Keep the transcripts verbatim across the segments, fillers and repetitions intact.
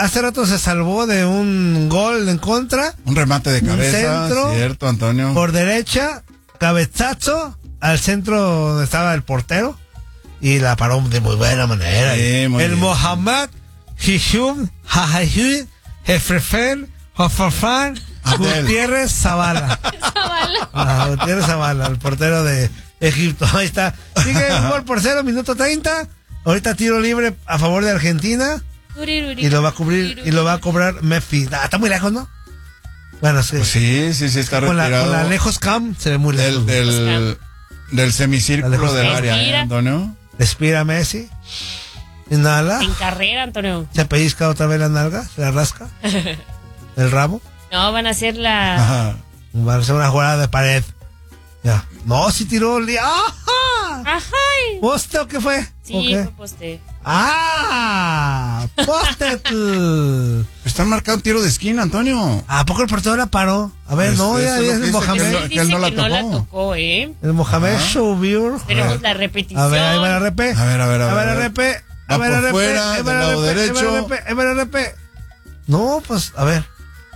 hace rato se salvó de un gol en contra. Un remate de cabeza, centro, cierto, Antonio. Por derecha, cabezazo al centro donde estaba el portero. Y la paró de muy buena manera. Sí, muy el bien. Mohamed Hishum Hajayud Jefrefen Jofafán Gutiérrez Zavala. Zavala. Ah, Gutiérrez Zavala, el portero de Egipto. Ahí está. Sigue un gol por cero, minuto treinta. Ahorita tiro libre a favor de Argentina. Y lo va a cubrir y lo va a cobrar Memphis. Ah, está muy lejos, ¿no? Bueno, sí. Pues sí, sí, sí, está con retirado. La, con la lejos cam se ve muy lejos. Del, del, del semicírculo del área, ¿eh, Antonio? Respira Messi. Inhala. En carrera, Antonio. Se pellizca otra vez la nalga, se la rasca. El rabo. No, van a hacer la... Ajá. Van a hacer una jugada de pared. Ya. No, si tiró. ¡Ajá! Ajá. ¿Poste o qué fue? Sí, ¿O qué? fue poste. ¡Ah! ¡Poste! Están marcando tiro de esquina, Antonio. ¿A poco el portero la paró? A ver, Pues no, ya, eso ya es es lo el que dice, Mohamed. que Él él dice no la que no la tocó. tocó, ¿eh? El Mohamed Ajá. Showbier. Tenemos la repetición. A ver, ahí va la repe. A ver, a ver, a A ver, ver. la repe. Va A ver, la por repe. fuera, Ahí va del la lado repe, ahí va la derecho. repe, ahí va la repe. No, pues, a ver.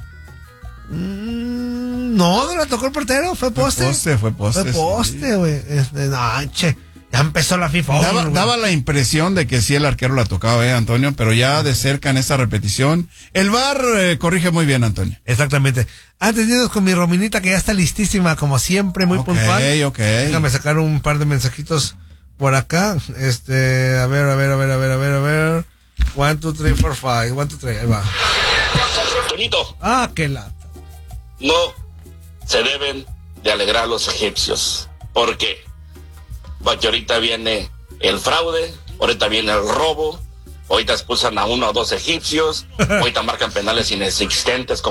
Mm, no, no la tocó el portero, fue poste. Fue poste, fue poste. Fue poste, güey. Sí. Este, no, che. Ya empezó la FIFA. Daba, daba la impresión de que sí el arquero la tocaba, eh, Antonio, pero ya de cerca en esta repetición. El V A R eh, corrige muy bien, Antonio. Exactamente. Antes de irnos con mi Rominita, que ya está listísima, como siempre, muy okay, puntual. Ok, ok. Déjame sacar un par de mensajitos por acá. Este, a ver, a ver, a ver, a ver, a ver, a ver. One, two, three, four, five. One, two, three. Ahí va. Tonito, Ah, qué lata. no se deben de alegrar los egipcios. ¿Por qué? Porque ahorita viene el fraude, ahorita viene el robo, ahorita expulsan a uno o dos egipcios, ahorita marcan penales inexistentes.